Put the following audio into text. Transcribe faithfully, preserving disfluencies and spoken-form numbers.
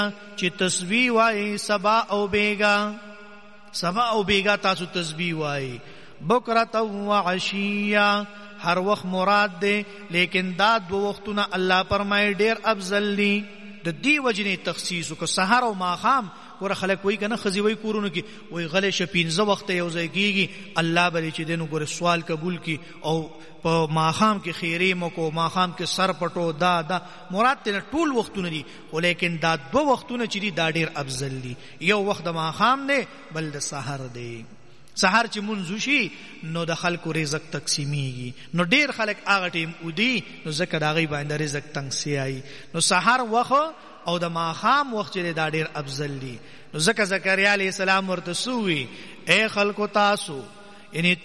چې تسبیح وای سبا او بیگا، سبا او بیگا تاسو تسبیح وای، بکرة و عشیا ہر وقت مراد دے، لیکن دا دو وختونه الله فرمایي ډیر افضل دي. د دې وجنه تخصیص کو سحر او ماخام ور خلک وای کنه خزی وای کورونو کی وای غلې شپینځه وخت یو ځای کیږي، الله بری چې دینو ګور سوال قبول کی او په ماخام کې خیره مکو، ماخام کې سر پټو، دا دا مراد ته ټول وختونه دي، ولیکن دا دو وختونه چې دي دا ډیر افضل دي. یو وخت د ماخام دی، بل د سحر دی. سحر چې منځو شي نو د خلکو رزق تقسیمیږي، نو ډیر خلک هغه ټیم ودی نو زکه دا غي باندې رزق تنګسي. نو سحر وخت او د ماخام وخت چې دا ډیر افضل دي. نو زکه زکریا علیہ السلام ورته سووي اے خلکو تاسو یعنی